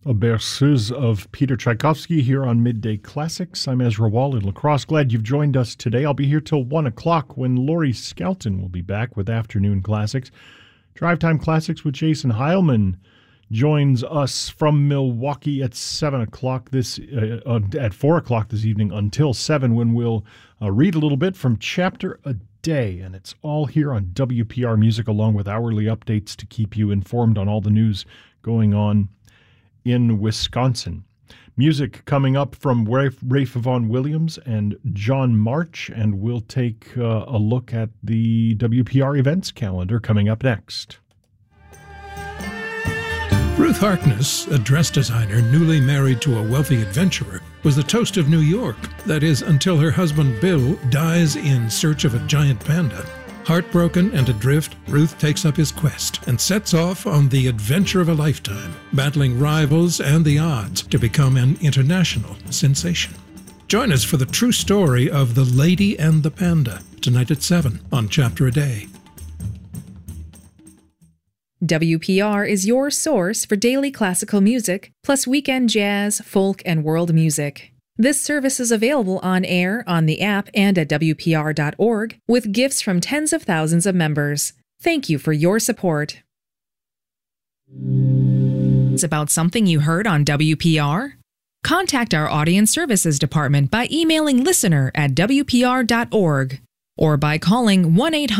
A berceuse of Peter Tchaikovsky here on Midday Classics. I'm Ezra Wall in La Crosse. Glad you've joined us today. I'll be here till 1 o'clock when Laurie Skelton will be back with Afternoon Classics. Drive Time Classics with Jason Heilman joins us from Milwaukee at 7 o'clock at 4 o'clock this evening until 7, when we'll read a little bit from Chapter a Day. And it's all here on WPR Music, along with hourly updates to keep you informed on all the news going on in Wisconsin. Music coming up from Rafe Vaughan Williams and John March, and we'll take a look at the WPR events calendar coming up next. Ruth Harkness, a dress designer newly married to a wealthy adventurer, was the toast of New York. That is, until her husband Bill dies in search of a giant panda. Heartbroken and adrift, Ruth takes up his quest and sets off on the adventure of a lifetime, battling rivals and the odds to become an international sensation. Join us for the true story of The Lady and the Panda, tonight at 7 on Chapter a Day. WPR is your source for daily classical music, plus weekend jazz, folk, and world music. This service is available on air, on the app, and at WPR.org, with gifts from tens of thousands of members. Thank you for your support. It's about something you heard on WPR? Contact our Audience Services Department by emailing listener@WPR.org or by calling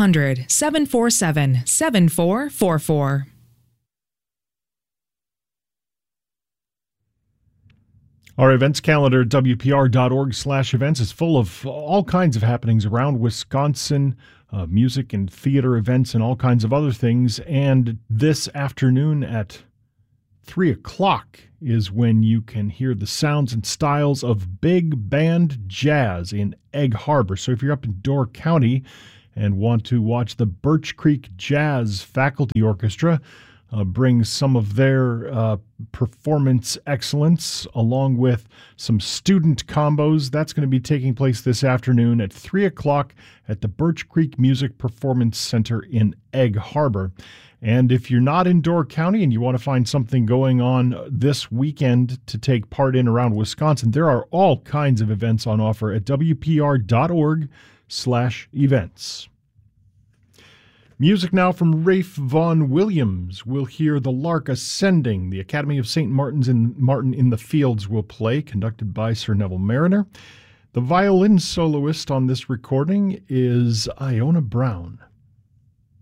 1-800-747-7444. Our events calendar, WPR.org/events, is full of all kinds of happenings around Wisconsin, music and theater events and all kinds of other things. And this afternoon at 3 o'clock is when you can hear the sounds and styles of big band jazz in Egg Harbor. So if you're up in Door County and want to watch the Birch Creek Jazz Faculty Orchestra bring some of their performance excellence along with some student combos, that's going to be taking place this afternoon at 3 o'clock at the Birch Creek Music Performance Center in Egg Harbor. And if you're not in Door County and you want to find something going on this weekend to take part in around Wisconsin, there are all kinds of events on offer at WPR.org/events. Music now from Rafe Vaughan Williams. We'll hear The Lark Ascending. The Academy of St. Martin in the Fields will play, conducted by Sir Neville Mariner. The violin soloist on this recording is Iona Brown.